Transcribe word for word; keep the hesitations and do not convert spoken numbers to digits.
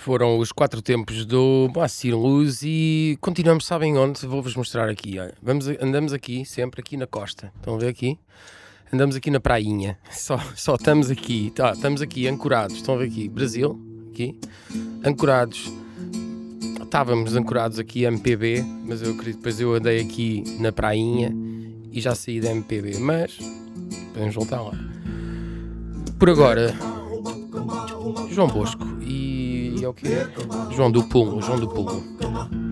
Foram os quatro tempos do Moacir Luz e continuamos, sabem onde? Vou-vos mostrar aqui. Olha. Vamos, andamos aqui, sempre aqui na costa. Estão a ver aqui? Andamos aqui na prainha. Só, só estamos aqui. Tá, estamos aqui ancorados. Estão a ver aqui? Brasil. Aqui. Ancorados. Estávamos ancorados aqui M P B, mas eu acredito depois eu andei aqui na prainha e já saí da M P B. Mas podemos voltar lá. Por agora, João Bosco e, e é o quê? João do Pulo, João do Pulo.